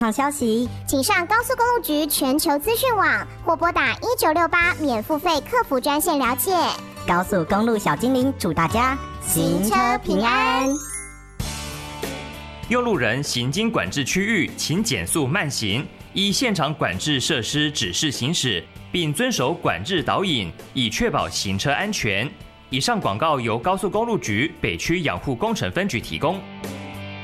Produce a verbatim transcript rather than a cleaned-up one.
好消息， 请上高速公路局全球资讯网或拨打一九六八免付费客服专线了解。 高速公路小精灵祝大家行车平安。 用路人行经管制区域，请减速慢行，依现场管制设施指示行驶，并遵守管制导引，以确保行车安全。以上广告由高速公路局北区养护工程分局提供。